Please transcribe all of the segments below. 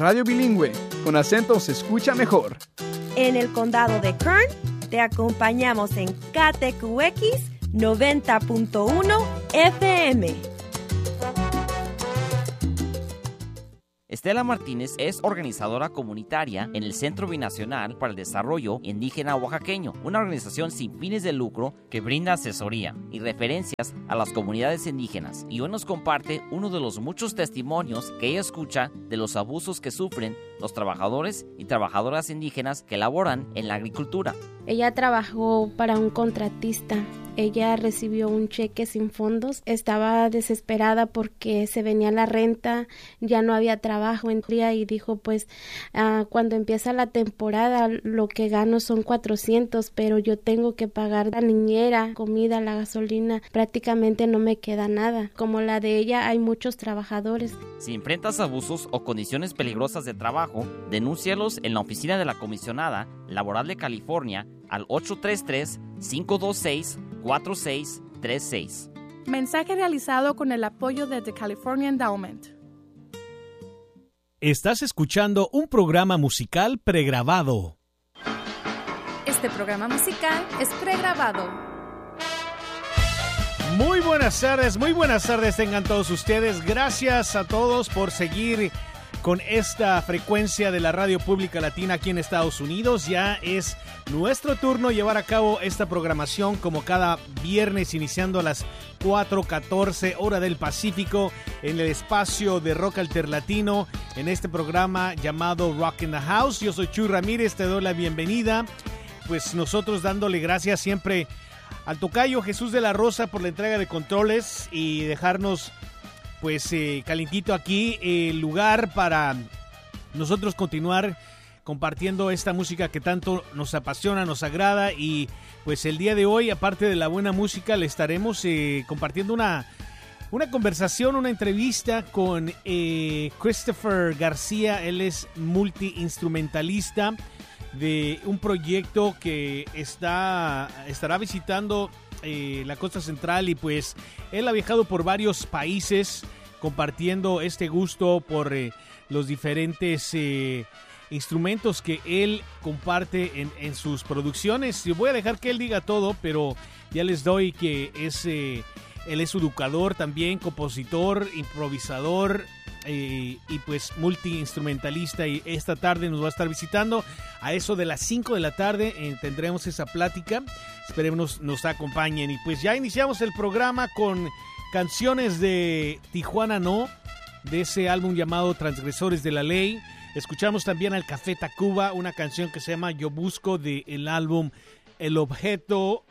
Radio Bilingüe, con acento se escucha mejor. En el condado de Kern, te acompañamos en KTQX 90.1 FM. Estela Martínez es organizadora comunitaria en el Centro Binacional para el Desarrollo Indígena Oaxaqueño, una organización sin fines de lucro que brinda asesoría y referencias a las comunidades indígenas. Y hoy nos comparte uno de los muchos testimonios que ella escucha de los abusos que sufren los trabajadores y trabajadoras indígenas que laboran en la agricultura. Ella trabajó para un contratista. Ella recibió un cheque sin fondos. Estaba desesperada porque se venía la renta, ya no había trabajo en día y dijo, pues, cuando empieza la temporada lo que gano son 400, pero yo tengo que pagar la niñera, comida, la gasolina, prácticamente no me queda nada. Como la de ella, hay muchos trabajadores. Si enfrentas abusos o condiciones peligrosas de trabajo, denúncialos en la oficina de la Comisionada Laboral de California al 833-526-4636. Mensaje realizado con el apoyo de The California Endowment. Estás escuchando un programa musical pregrabado. Este programa musical es pregrabado. Muy buenas tardes tengan todos ustedes. Gracias a todos por seguir con esta frecuencia de la radio pública latina aquí en Estados Unidos. Ya es nuestro turno llevar a cabo esta programación como cada viernes, iniciando a las 4:14 hora del Pacífico en el espacio de rock alternativo en este programa llamado Rock in the House. Yo soy Chuy Ramírez, te doy la bienvenida. Pues nosotros dándole gracias siempre al tocayo Jesús de la Rosa por la entrega de controles y dejarnos pues calientito aquí el lugar para nosotros continuar compartiendo esta música que tanto nos apasiona, nos agrada. Y pues el día de hoy, aparte de la buena música, le estaremos compartiendo una conversación, una entrevista con Christopher García. Él es multiinstrumentalista de un proyecto que estará visitando la costa central, y pues él ha viajado por varios países compartiendo este gusto por los diferentes instrumentos que él comparte en sus producciones. Yo voy a dejar que él diga todo, pero ya les doy que él es educador también, compositor, improvisador, y pues multiinstrumentalista, y esta tarde nos va a estar visitando a eso de las 5 de la tarde. Tendremos esa plática, esperemos nos acompañen. Y pues ya iniciamos el programa con canciones de Tijuana No, de ese álbum llamado Transgresores de la Ley. Escuchamos también al Café Tacuba, una canción que se llama Yo Busco, del álbum El Objeto,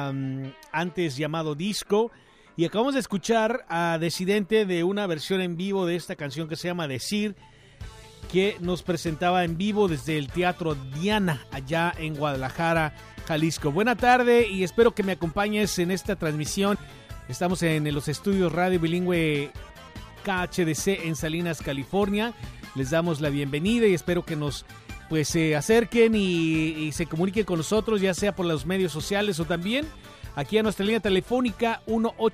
antes llamado Disco. Y acabamos de escuchar a Decidente de una versión en vivo de esta canción que se llama Decir, que nos presentaba en vivo desde el Teatro Diana, allá en Guadalajara, Jalisco. Buena tarde y espero que me acompañes en esta transmisión. Estamos en los estudios Radio Bilingüe KHDC en Salinas, California. Les damos la bienvenida y espero que nos se acerquen y se comuniquen con nosotros, ya sea por los medios sociales o también aquí a nuestra línea telefónica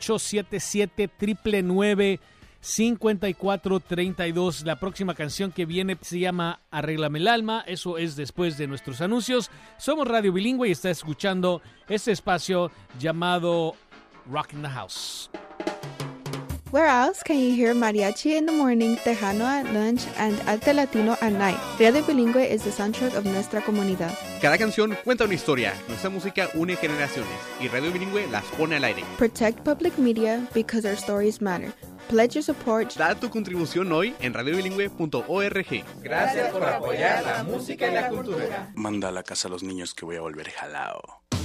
1-877-999-5432. La próxima canción que viene se llama Arréglame el Alma. Eso es después de nuestros anuncios. Somos Radio Bilingüe y está escuchando este espacio llamado Rock in the House. Where else can you hear mariachi in the morning, tejano at lunch, and arte latino at night? Radio Bilingüe is the soundtrack of nuestra comunidad. Cada canción cuenta una historia. Nuestra música une generaciones y Radio Bilingüe las pone al aire. Protect public media because our stories matter. Pledge your support. Da tu contribución hoy en radiobilingüe.org. Gracias por apoyar la música y la cultura. Manda a la casa a los niños que voy a volver jalao.